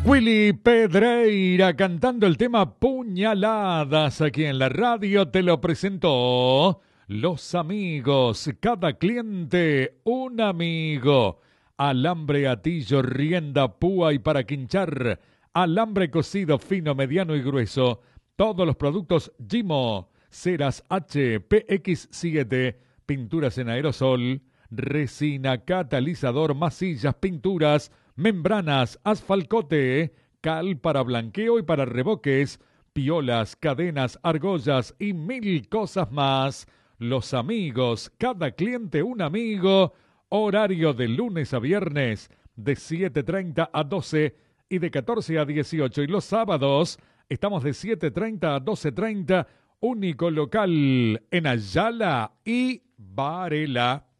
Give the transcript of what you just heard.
Willy Pedreira cantando el tema Puñaladas aquí en la radio te lo presentó Los Amigos, cada cliente un amigo. Alambre, atillo, rienda, púa y para quinchar. Alambre cocido fino, mediano y grueso. Todos los productos Gimo, ceras H, PX7, pinturas en aerosol, resina, catalizador, masillas, pinturas, membranas, asfalcote, cal para blanqueo y para reboques, piolas, cadenas, argollas y mil cosas más. Los Amigos, cada cliente un amigo. Horario de lunes a viernes de 7:30 a 12 y de 14 a 18. Y los sábados estamos de 7:30 a 12:30. Único local en Ayala y Varela.